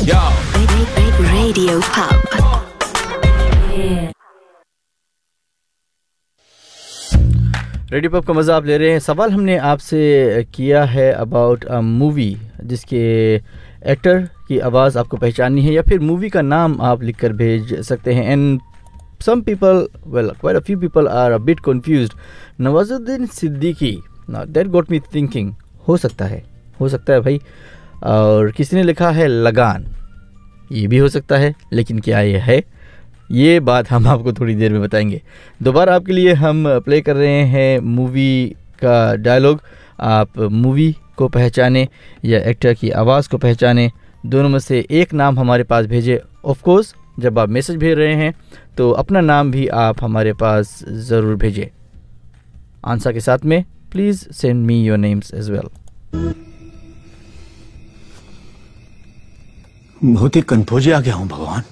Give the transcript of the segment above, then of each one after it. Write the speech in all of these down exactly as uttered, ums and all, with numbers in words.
Yo. Radio Pub. Radio pub का मज़ा आप ले रहे हैं। सवाल हमने आपसे किया है अबाउट अ मूवी जिसके एक्टर की आवाज़ आपको पहचाननी है या फिर मूवी का नाम आप लिख कर भेज सकते हैं। And some people well quite a few people are a bit confused. Nawazuddin Siddiqui, that got me thinking. हो सकता है हो सकता है भाई। और किसी ने लिखा है लगान, ये भी हो सकता है, लेकिन क्या ये है, ये बात हम आपको थोड़ी देर में बताएंगे। दोबारा आपके लिए हम प्ले कर रहे हैं मूवी का डायलॉग। आप मूवी को पहचाने या एक्टर की आवाज़ को पहचाने, दोनों में से एक नाम हमारे पास भेजें। ऑफ कोर्स जब आप मैसेज भेज रहे हैं तो अपना नाम भी आप हमारे पास ज़रूर भेजें आंसर के साथ में। Please send me your names as well. बहुत ही कंफ्यूज आ गया हूं भगवान।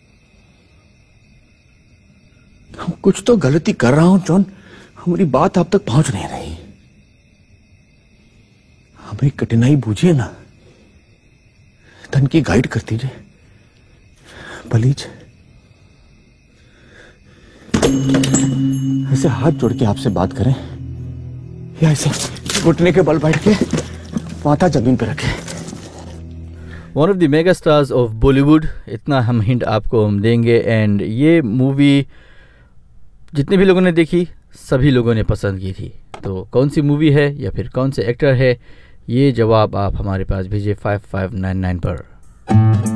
कुछ तो गलती कर रहा हूं जॉन, हमारी बात आप तक पहुंच नहीं रही। हमें कठिनाई बूझिए ना, धन की गाइड कर दीजिए प्लीज। ऐसे हाथ जोड़ के आपसे बात करें या ऐसे घुटने के बल बैठ के माथा जमीन पे रखें। One of the mega stars of Bollywood, इतना हम हिंट आपको हम देंगे। एंड ये मूवी जितने भी लोगों ने देखी सभी लोगों ने पसंद की थी। तो कौन सी मूवी है या फिर कौन से एक्टर है, ये जवाब आप हमारे पास भेजिए फाइव फाइव नाइन नाइन पर।